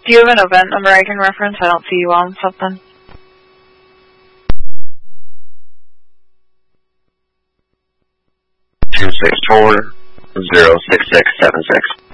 Do you have an event number I can reference? I don't see you on something. 264-06676.